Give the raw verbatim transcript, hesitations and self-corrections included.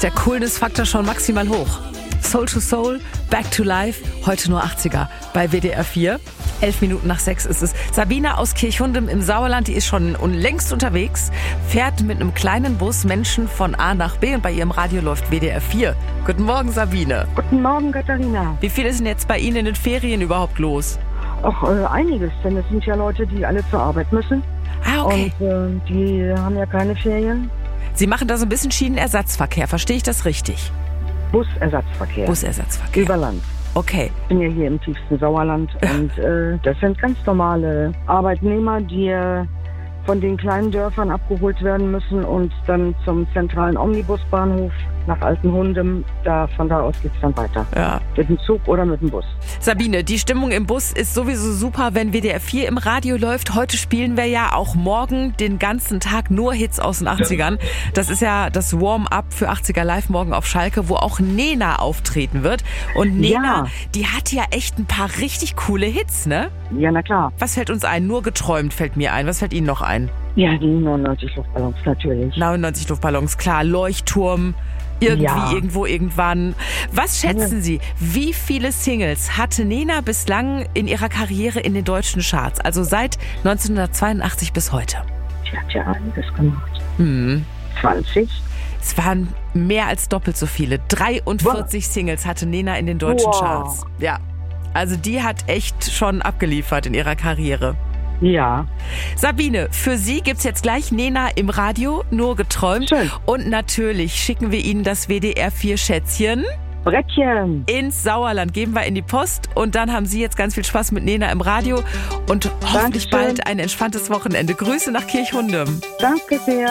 ist der Coolness-Faktor schon maximal hoch. Soul to Soul, Back to Life, heute nur achtziger bei W D R vier. Elf Minuten nach sechs ist es. Sabine aus Kirchhundem im Sauerland, die ist schon längst unterwegs, fährt mit einem kleinen Bus Menschen von A nach B und bei ihrem Radio läuft W D R vier. Guten Morgen, Sabine. Guten Morgen, Katharina. Wie viel ist denn jetzt bei Ihnen in den Ferien überhaupt los? Ach, äh, einiges, denn es sind ja Leute, die alle zur Arbeit müssen. Ah, okay. Und äh, die haben ja keine Ferien. Sie machen da so ein bisschen Schienenersatzverkehr, verstehe ich das richtig? Busersatzverkehr. Busersatzverkehr. Über Land. Okay. Ich bin ja hier im tiefsten Sauerland und äh, das sind ganz normale Arbeitnehmer, die äh, von den kleinen Dörfern abgeholt werden müssen und dann zum zentralen Omnibusbahnhof nach Altenhundem. Da, von da aus geht's dann weiter. Ja. Mit dem Zug oder mit dem Bus. Sabine, die Stimmung im Bus ist sowieso super, wenn W D R vier im Radio läuft. Heute spielen wir ja auch morgen den ganzen Tag nur Hits aus den achtzigern. Das ist ja das Warm-up für achtziger Live morgen auf Schalke, wo auch Nena auftreten wird. Und Nena, Ja. die hat ja echt ein paar richtig coole Hits, ne? Ja, na klar. Was fällt uns ein? Nur geträumt fällt mir ein. Was fällt Ihnen noch ein? Ja, die neunundneunzig Luftballons natürlich. neunundneunzig Luftballons, klar. Leuchtturm. Irgendwie, Ja. irgendwo, irgendwann. Was schätzen Sie, wie viele Singles hatte Nena bislang in ihrer Karriere in den deutschen Charts? Also seit neunzehnhundertzweiundachtzig bis heute. Die hat ja einiges gemacht. Hm. zwanzig. Es waren mehr als doppelt so viele. dreiundvierzig Singles hatte Nena in den deutschen Wow. Charts. Ja, also die hat echt schon abgeliefert in ihrer Karriere. Ja. Sabine, für Sie gibt's jetzt gleich Nena im Radio, nur geträumt. Schön. Und natürlich schicken wir Ihnen das W D R vier Schätzchen Brettchen. ins Sauerland, geben wir in die Post und dann haben Sie jetzt ganz viel Spaß mit Nena im Radio und hoffentlich Dankeschön. bald ein entspanntes Wochenende. Grüße nach Kirchhundem. Danke sehr.